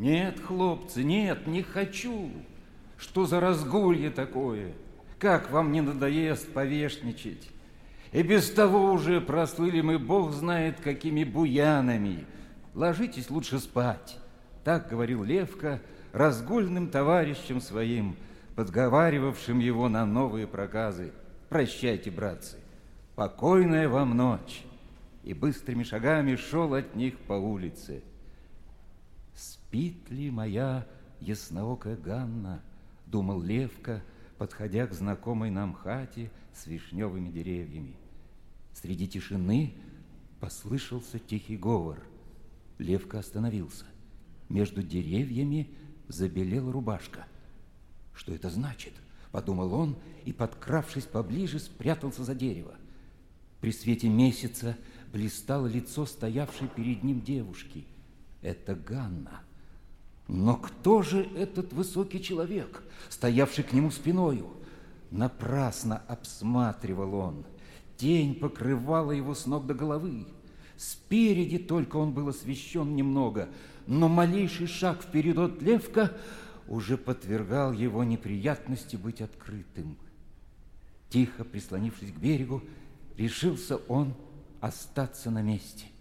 Нет, хлопцы, нет, не хочу. Что за разгулье такое? Как вам не надоест повешничать? И без того уже прослыли мы, Бог знает, какими буянами. Ложитесь лучше спать. Так говорил Левка разгульным товарищам своим, подговаривавшим его на новые проказы. Прощайте, братцы, покойная вам ночь. И быстрыми шагами шел от них по улице. Спит ли моя ясноокая Ганна, думал Левка, подходя к знакомой нам хате с вишневыми деревьями. Среди тишины послышался тихий говор. Левка остановился. Между деревьями забелела рубашка. Что это значит? Подумал он и, подкравшись поближе, спрятался за дерево. При свете месяца блистало лицо стоявшей перед ним девушки. Это Ганна. Но кто же этот высокий человек, стоявший к нему спиною? Напрасно обсматривал он. Тень покрывала его с ног до головы. Спереди только он был освещен немного, но малейший шаг вперед от Левка уже подвергал его неприятности быть открытым. Тихо прислонившись к берегу, решился он остаться на месте.